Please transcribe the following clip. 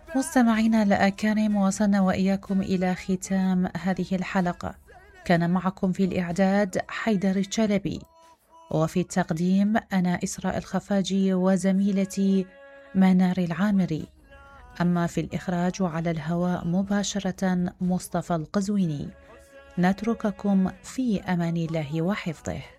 مستمعينا الأكارم، وصلنا وإياكم إلى ختام هذه الحلقة. كان معكم في الإعداد حيدر الشلبي، وفي التقديم أنا إسراء الخفاجي وزميلتي منار العامري. أما في الإخراج وعلى الهواء مباشرة مصطفى القزويني. نترككم في أمان الله وحفظه.